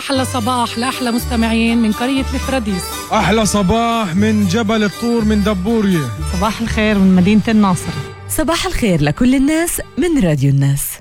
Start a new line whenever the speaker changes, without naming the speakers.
أحلى صباح لأحلى مستمعين من قرية الفراديس.
أحلى صباح من جبل الطور من دبورية.
صباح الخير من مدينة الناصر.
صباح الخير لكل الناس من راديو الناس.